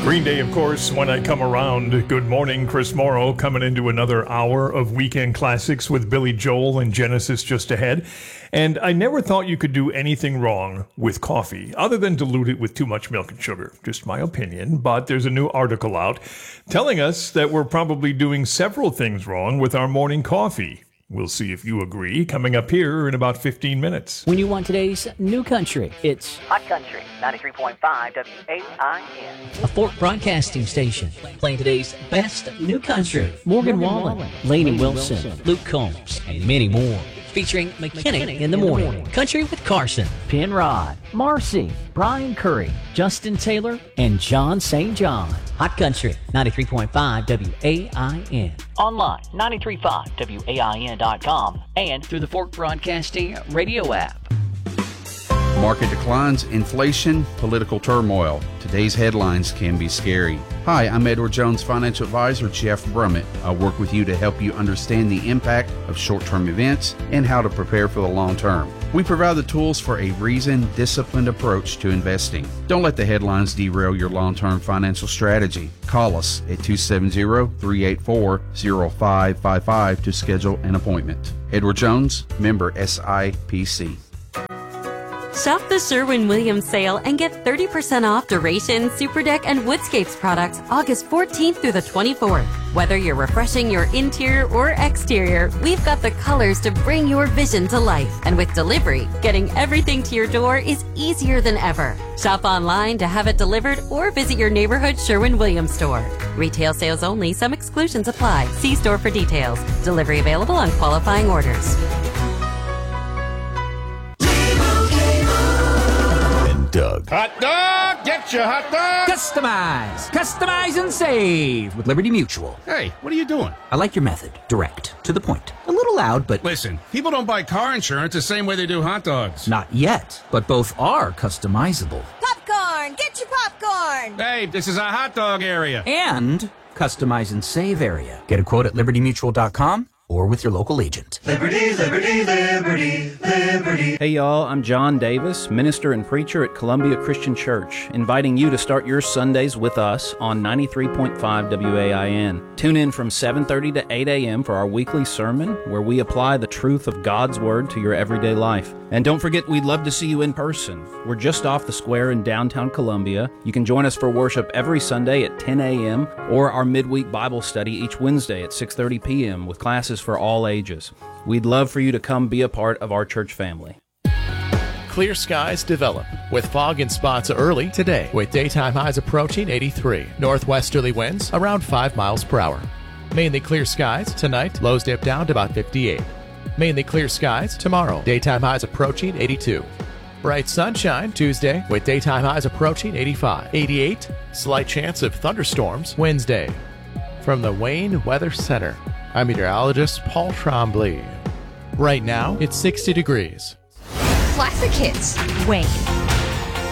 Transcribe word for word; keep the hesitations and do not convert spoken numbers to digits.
Green Day, of course, When I Come Around. Good morning, Chris Morrow, coming into another hour of Weekend Classics with Billy Joel and Genesis just ahead. And I never thought you could do anything wrong with coffee, other than dilute it with too much milk and sugar. Just my opinion, but there's a new article out telling us that we're probably doing several things wrong with our morning coffee. We'll see if you agree, coming up here in about fifteen minutes. When you want today's new country, it's Hot Country, ninety-three point five W A I N. a Fork Broadcasting station, playing today's best new country. Morgan Wallen, Lainey Wilson, Luke Combs, and many more. Featuring McKinney in the morning, Country with Carson, Penrod, Marcy, Brian Curry, Justin Taylor, and John Saint John. Hot Country, ninety-three point five W A I N. Online, nine three five W A I N dot com and Through the Fork Broadcasting radio app. Market declines, inflation, political turmoil. Today's headlines can be scary. Hi, I'm Edward Jones financial advisor Jeff Brummett. I work with you to help you understand the impact of short-term events and how to prepare for the long term. We provide the tools for a reasoned, disciplined approach to investing. Don't let the headlines derail your long-term financial strategy. Call us at two seven zero, three eight four, zero five five five to schedule an appointment. Edward Jones, member S I P C. Shop the Sherwin-Williams sale and get thirty percent off Duration, Superdeck, and Woodscapes products August fourteenth through the twenty-fourth. Whether you're refreshing your interior or exterior, we've got the colors to bring your vision to life. And with delivery, getting everything to your door is easier than ever. Shop online to have it delivered or visit your neighborhood Sherwin-Williams store. Retail sales only. Some exclusions apply. See store for details. Delivery available on qualifying orders. Doug. Hot dog! Get your hot dog! Customize! Customize and save with Liberty Mutual. Hey, what are you doing? I like your method. Direct. To the point. A little loud, but... Listen, people don't buy car insurance the same way they do hot dogs. Not yet, but both are customizable. Popcorn! Get your popcorn! Hey, this is a hot dog area. And customize and save area. Get a quote at liberty mutual dot com or with your local agent. Liberty, liberty, liberty, liberty. Hey y'all, I'm John Davis, minister and preacher at Columbia Christian Church, inviting you to start your Sundays with us on ninety-three point five W A I N. Tune in from seven thirty to eight a.m. for our weekly sermon, where we apply the truth of God's Word to your everyday life. And don't forget, we'd love to see you in person. We're just off the square in downtown Columbia. You can join us for worship every Sunday at ten a.m. or our midweek Bible study each Wednesday at six thirty p.m. with classes for all ages. We'd love for you to come be a part of our church family. Clear skies develop with fog and spots early today, with daytime highs approaching eighty-three. Northwesterly winds around five miles per hour. Mainly clear skies tonight, lows dip down to about fifty-eight. Mainly clear skies tomorrow, daytime highs approaching eighty-two. Bright sunshine Tuesday with daytime highs approaching eighty-five. eighty-eight, slight chance of thunderstorms Wednesday. From the Wayne Weather Center, I'm meteorologist Paul Trombley. Right now, it's sixty degrees. Classic hits. Wayne.